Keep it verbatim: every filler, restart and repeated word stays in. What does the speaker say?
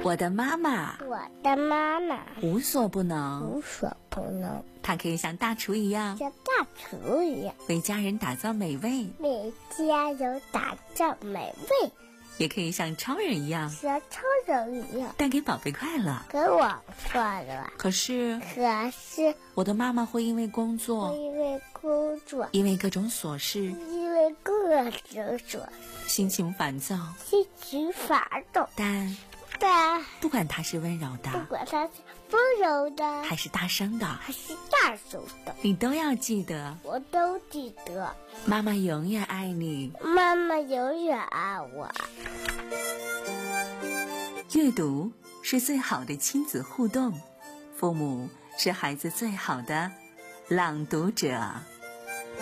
我的妈妈， 我的妈妈无所不能， 无所不能， 她可以像大厨一样， 像大厨一样， 为家人打造美味， 为家人打造美味， 也可以像超人一样， 像超人一样， 带给宝贝快乐。 给我快乐。 可是， 可是我的妈妈会因为工作， 因为工作， 因为各种琐事， 因为各种琐心情烦躁， 心情烦躁。 但但不管她是温柔不的， 管它是温柔的还是大声的， 还是大声的， 你都要记得， 我都记得。 妈妈永远爱你。 妈妈永远爱我。 阅读是最好的亲子互动，父母是孩子最好的朗读者。